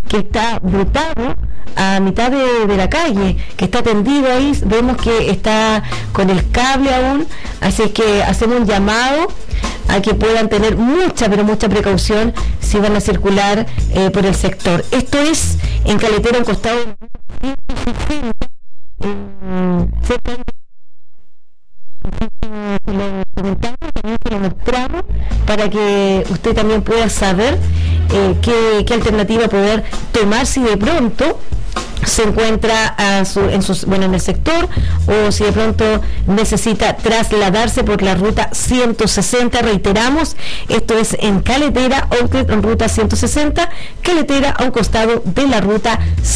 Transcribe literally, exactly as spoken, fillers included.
que está botado a mitad de, de la calle, que está tendido ahí, vemos que está con el cable aún, así es que hacemos un llamado a que puedan tener mucha, pero mucha precaución si van a circular eh, por el sector. Esto es en Caletera, un costado de lo comentamos, también se lo mostramos para que usted también pueda saber eh, qué, qué alternativa poder tomar si de pronto se encuentra a su, en sus, bueno, en el sector, o si de pronto necesita trasladarse por la ruta ciento sesenta. Reiteramos, esto es en Caletera, Outlet en ruta ciento sesenta, Caletera a un costado de la ruta